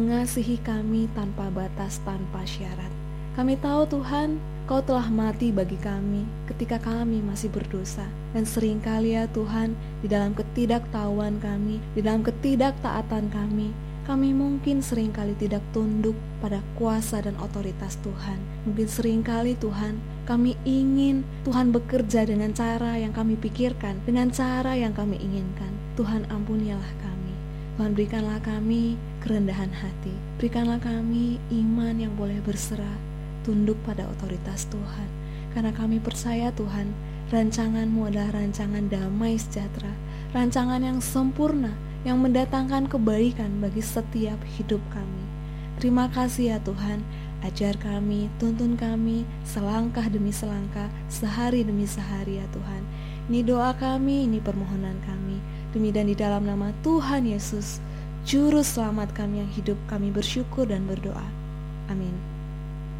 mengasihi kami tanpa batas, tanpa syarat. Kami tahu Tuhan, Kau telah mati bagi kami ketika kami masih berdosa. Dan seringkali ya Tuhan, di dalam ketidaktahuan kami, di dalam ketidaktaatan kami mungkin seringkali tidak tunduk pada kuasa dan otoritas Tuhan. Mungkin seringkali Tuhan, kami ingin Tuhan bekerja dengan cara yang kami pikirkan, dengan cara yang kami inginkan. Tuhan ampunilah kami. Tuhan berikanlah kami kerendahan hati. Berikanlah kami iman yang boleh berserah, tunduk pada otoritas Tuhan. Karena kami percaya Tuhan, rancangan-Mu adalah rancangan damai sejahtera, rancangan yang sempurna, yang mendatangkan kebaikan bagi setiap hidup kami. Terima kasih ya Tuhan, ajar kami, tuntun kami, selangkah demi selangkah, sehari demi sehari ya Tuhan. Ini doa kami, ini permohonan kami, demi dan di dalam nama Tuhan Yesus, Juru Selamat kami yang hidup, kami bersyukur dan berdoa. Amin.